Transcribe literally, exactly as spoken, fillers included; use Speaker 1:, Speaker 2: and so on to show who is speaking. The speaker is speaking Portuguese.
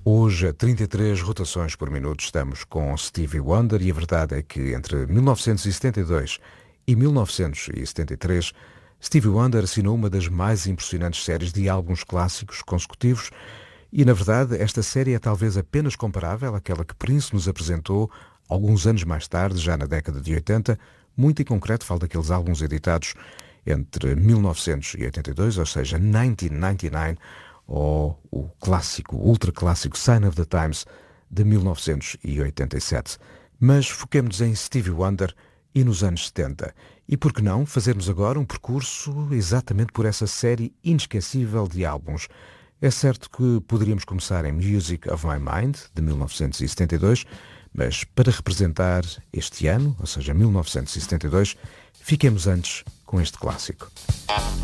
Speaker 1: Hoje, a trinta e três rotações por minuto, estamos com Stevie Wonder e a verdade é que entre mil novecentos e setenta e dois e mil novecentos e setenta e três, Stevie Wonder assinou uma das mais impressionantes séries de álbuns clássicos consecutivos e, na verdade, esta série é talvez apenas comparável àquela que Prince nos apresentou alguns anos mais tarde, já na década de oitenta, muito em concreto falo daqueles álbuns editados entre mil novecentos e oitenta e dois, ou seja, mil novecentos e noventa e nove, ou o clássico, ultra clássico Sign of the Times de mil novecentos e oitenta e sete. Mas foquemos-nos em Stevie Wonder e nos anos setenta. E por que não fazermos agora um percurso exatamente por essa série inesquecível de álbuns? É certo que poderíamos começar em Music of My Mind, de mil novecentos e setenta e dois, mas para representar este ano, ou seja, mil novecentos e setenta e dois, fiquemos antes com este clássico.